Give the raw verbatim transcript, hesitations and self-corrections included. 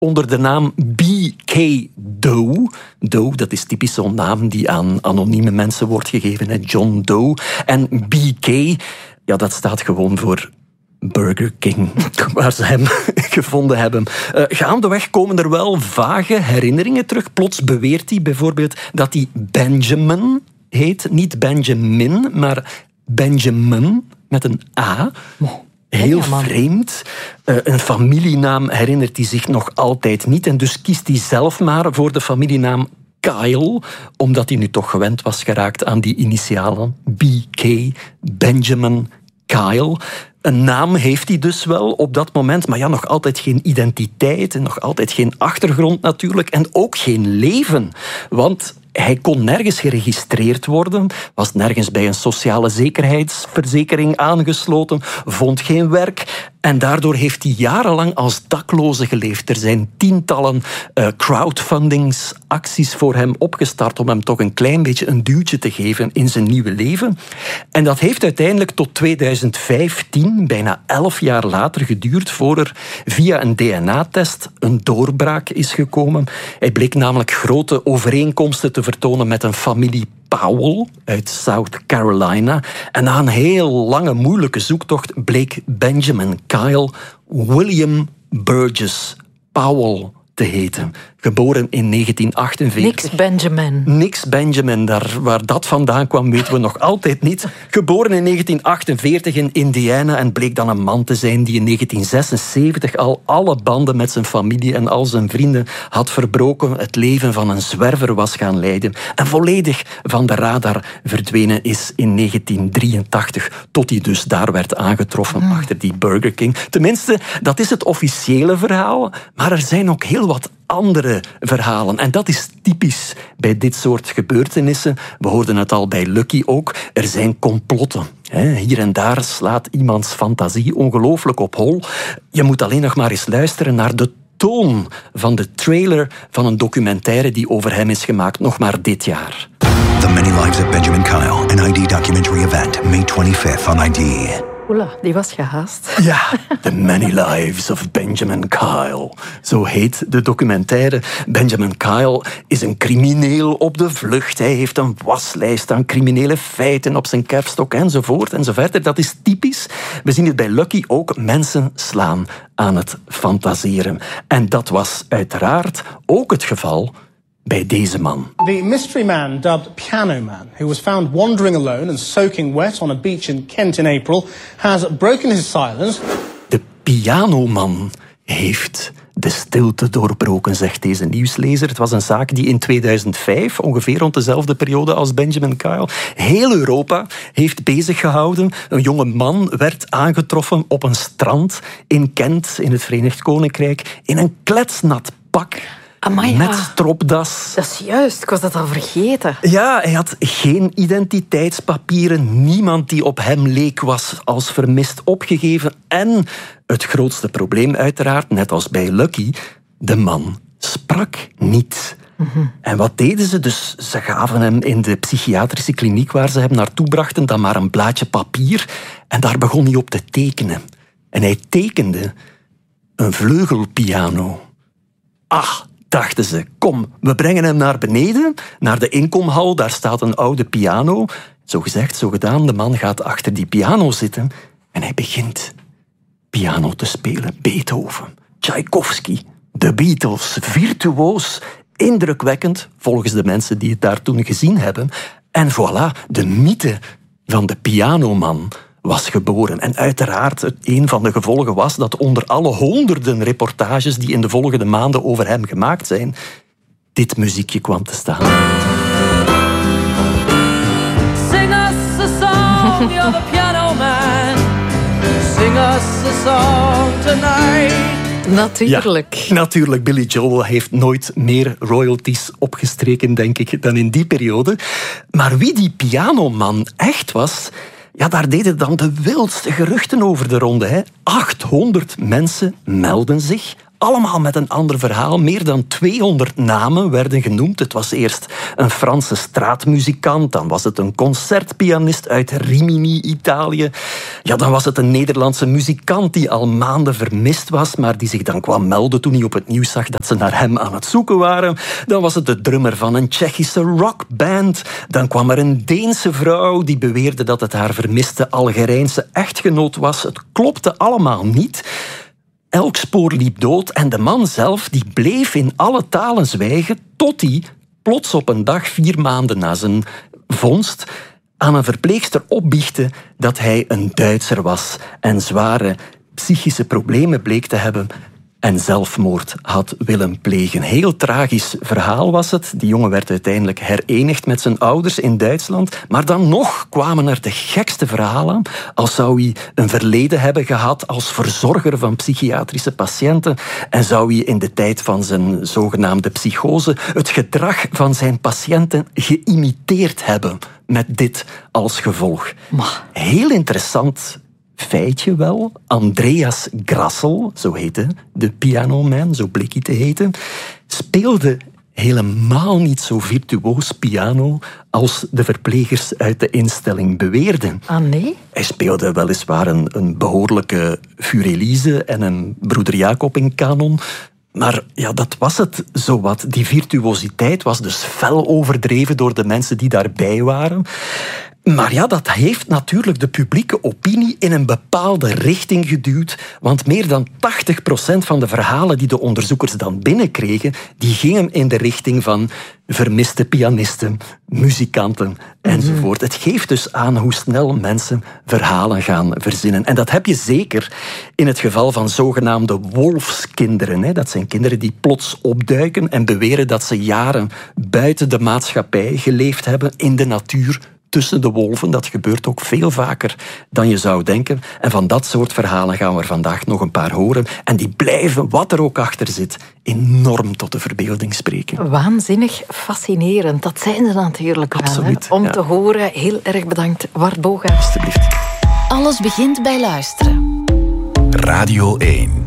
onder de naam B K Doe. Doe, dat is typisch zo'n naam die aan anonieme mensen wordt gegeven. Hè? John Doe. En B K, ja, dat staat gewoon voor Burger King, waar ze hem gevonden hebben. Uh, gaandeweg komen er wel vage herinneringen terug. Plots beweert hij bijvoorbeeld dat hij Benjamin heet. Niet Benjamin, maar Benjamin met een A. Heel ja, vreemd. Uh, een familienaam herinnert hij zich nog altijd niet. En dus kiest hij zelf maar voor de familienaam Kyle, omdat hij nu toch gewend was geraakt aan die initialen. B K, Benjamin Kyle. Een naam heeft hij dus wel op dat moment, maar ja, nog altijd geen identiteit en nog altijd geen achtergrond natuurlijk en ook geen leven. Want hij kon nergens geregistreerd worden, was nergens bij een sociale zekerheidsverzekering aangesloten, vond geen werk en daardoor heeft hij jarenlang als dakloze geleefd. Er zijn tientallen uh, crowdfundingsacties voor hem opgestart om hem toch een klein beetje een duwtje te geven in zijn nieuwe leven. En dat heeft uiteindelijk tot tweeduizend vijftien, bijna elf jaar later, geduurd voor er via een D N A-test een doorbraak is gekomen. Hij bleek namelijk grote overeenkomsten te vertonen met een familie Powell uit South Carolina. En na een heel lange, moeilijke zoektocht bleek Benjamin Kyle William Burgess Powell te heten. Geboren in negentien achtenveertig. Niks Benjamin. Niks Benjamin. Daar, waar dat vandaan kwam, weten we nog altijd niet. Geboren in negentien achtenveertig in Indiana en bleek dan een man te zijn die in negentien zesenzeventig al alle banden met zijn familie en al zijn vrienden had verbroken, het leven van een zwerver was gaan leiden en volledig van de radar verdwenen is in negentien drieëntachtig, tot hij dus daar werd aangetroffen mm. achter die Burger King. Tenminste, dat is het officiële verhaal, maar er zijn ook heel wat andere verhalen. En dat is typisch bij dit soort gebeurtenissen. We hoorden het al bij Lucky ook. Er zijn complotten. Hier en daar slaat iemands fantasie ongelooflijk op hol. Je moet alleen nog maar eens luisteren naar de toon van de trailer van een documentaire die over hem is gemaakt, nog maar dit jaar. The Many Lives of Benjamin Kyle, an I D documentary event, May twenty-fifth on I D. Oela, die was gehaast. Ja, The Many Lives of Benjamin Kyle. Zo heet de documentaire. Benjamin Kyle is een crimineel op de vlucht. Hij heeft een waslijst aan criminele feiten op zijn kerfstok enzovoort enzoverder. Dat is typisch. We zien het bij Lucky ook. Mensen slaan aan het fantaseren. En dat was uiteraard ook het geval bij deze man. The mystery man, dubbed Piano Man, who was found wandering alone and soaking wet on a beach in Kent in April, has broken his silence. De pianoman heeft de stilte doorbroken, zegt deze nieuwslezer. Het was een zaak die in tweeduizend vijf, ongeveer rond dezelfde periode als Benjamin Kyle, heel Europa heeft bezig gehouden. Een jonge man werd aangetroffen op een strand in Kent, in het Verenigd Koninkrijk, in een kletsnat pak. Amai, met ja. stropdas. Dat is juist, ik was dat al vergeten. Ja, hij had geen identiteitspapieren. Niemand die op hem leek was als vermist opgegeven. En het grootste probleem uiteraard, net als bij Lucky, de man sprak niet. Mm-hmm. En wat deden ze? Dus ze gaven hem in de psychiatrische kliniek waar ze hem naartoe brachten dan maar een blaadje papier. En daar begon hij op te tekenen. En hij tekende een vleugelpiano. Ach, dachten ze, kom, we brengen hem naar beneden, naar de inkomhal, daar staat een oude piano. Zo gezegd, zo gedaan, de man gaat achter die piano zitten en hij begint piano te spelen. Beethoven, Tchaikovsky, de Beatles, virtuoos, indrukwekkend, volgens de mensen die het daar toen gezien hebben. En voilà, de mythe van de pianoman was geboren. En uiteraard, een van de gevolgen was dat onder alle honderden reportages die in de volgende maanden over hem gemaakt zijn, dit muziekje kwam te staan. Sing us a song, you're the piano man. Sing us a song tonight. Natuurlijk. Ja, natuurlijk. Billy Joel heeft nooit meer royalties opgestreken, denk ik, dan in die periode. Maar wie die pianoman echt was, ja, daar deden dan de wildste geruchten over de ronde. Hè. achthonderd mensen melden zich. allemaal met een ander verhaal. Meer dan tweehonderd namen werden genoemd. Het was eerst een Franse straatmuzikant, dan was het een concertpianist uit Rimini, Italië. Ja, dan was het een Nederlandse muzikant die al maanden vermist was, maar die zich dan kwam melden toen hij op het nieuws zag dat ze naar hem aan het zoeken waren. Dan was het de drummer van een Tsjechische rockband. Dan kwam er een Deense vrouw die beweerde dat het haar vermiste Algerijnse echtgenoot was. Het klopte allemaal niet. Elk spoor liep dood en de man zelf die bleef in alle talen zwijgen tot hij plots op een dag, vier maanden na zijn vondst, aan een verpleegster opbiechte dat hij een Duitser was en zware psychische problemen bleek te hebben en zelfmoord had willen plegen. Heel tragisch verhaal was het. Die jongen werd uiteindelijk herenigd met zijn ouders in Duitsland. Maar dan nog kwamen er de gekste verhalen. Als zou hij een verleden hebben gehad als verzorger van psychiatrische patiënten. En zou hij in de tijd van zijn zogenaamde psychose het gedrag van zijn patiënten geïmiteerd hebben. Met dit als gevolg. Maar. Heel interessant feitje wel. Andreas Grassel, zo heette de pianoman, zo bleek hij te heten, speelde helemaal niet zo virtuoos piano als de verplegers uit de instelling beweerden. Ah, nee? Hij speelde weliswaar een, een behoorlijke Furelise en een Broeder Jacob in kanon. Maar ja, dat was het zowat. Die virtuositeit was dus fel overdreven door de mensen die daarbij waren. Maar ja, dat heeft natuurlijk de publieke opinie in een bepaalde richting geduwd, want meer dan tachtig procent van de verhalen die de onderzoekers dan binnenkregen, die gingen in de richting van vermiste pianisten, muzikanten enzovoort. Mm-hmm. Het geeft dus aan hoe snel mensen verhalen gaan verzinnen. En dat heb je zeker in het geval van zogenaamde wolfskinderen. Dat zijn kinderen die plots opduiken en beweren dat ze jaren buiten de maatschappij geleefd hebben, in de natuur, tussen de wolven. Dat gebeurt ook veel vaker dan je zou denken. En van dat soort verhalen gaan we er vandaag nog een paar horen. En die blijven, wat er ook achter zit, enorm tot de verbeelding spreken. Waanzinnig fascinerend. Dat zijn ze natuurlijk wel. Absoluut, Hè? Om ja. te horen. Heel erg bedankt, Wart Boga. Alsjeblieft. Alles begint bij luisteren. Radio één.